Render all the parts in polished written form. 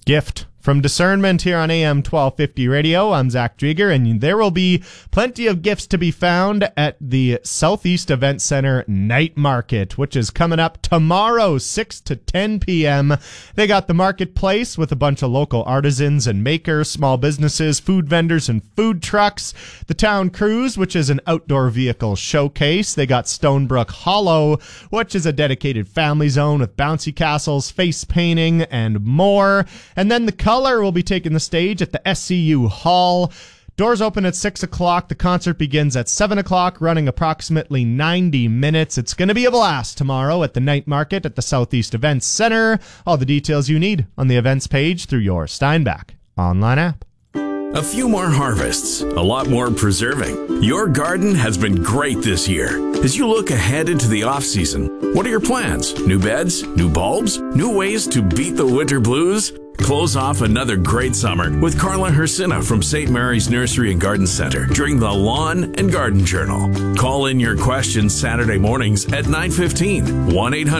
Gift from Discernment here on AM 1250 Radio. I'm Zach Drieger, and there will be plenty of gifts to be found at the Southeast Event Center Night Market, which is coming up tomorrow, 6 to 10 p.m. They got the marketplace with a bunch of local artisans and makers, small businesses, food vendors, and food trucks. The Town Cruise, which is an outdoor vehicle showcase. They got Stonebrook Hollow, which is a dedicated family zone with bouncy castles, face painting, and more. And then the Color will be taking the stage at the SCU Hall. Doors open at 6 o'clock. The concert begins at 7 o'clock, running approximately 90 minutes. It's going to be a blast tomorrow at the Night Market at the Southeast Events Center. All the details you need on the events page through your Steinbach online app. A few more harvests, a lot more preserving. Your garden has been great this year. As you look ahead into the off-season, what are your plans? New beds? New bulbs? New ways to beat the winter blues? Close off another great summer with Carla Hersina from St. Mary's Nursery and Garden Center during the Lawn and Garden Journal. Call in your questions Saturday mornings at 9:15,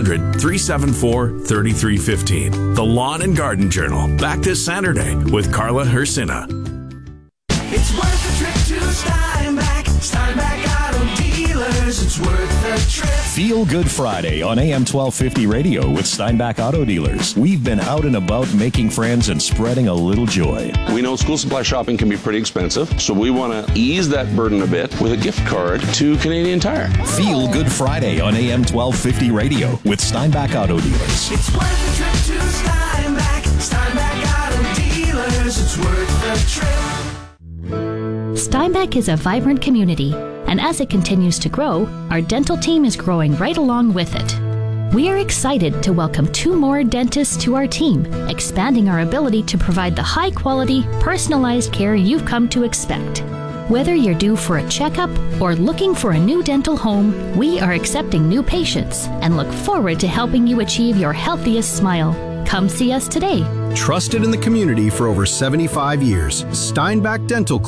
1-800-374-3315. The Lawn and Garden Journal, back this Saturday with Carla Hersina. It's worth a trip to Steinbach Auto Dealers. It's worth a trip. Feel Good Friday on AM 1250 Radio with Steinbach Auto Dealers. We've been out and about making friends and spreading a little joy. We know school supply shopping can be pretty expensive, so we want to ease that burden a bit with a gift card to Canadian Tire. Feel Good Friday on AM 1250 Radio with Steinbach Auto Dealers. It's worth a trip to Steinbach Auto Dealers. It's worth a trip. Steinbach is a vibrant community, and as it continues to grow, our dental team is growing right along with it. We are excited to welcome 2 more dentists to our team, expanding our ability to provide the high-quality, personalized care you've come to expect. Whether you're due for a checkup or looking for a new dental home, we are accepting new patients and look forward to helping you achieve your healthiest smile. Come see us today. Trusted in the community for over 75 years, Steinbach Dental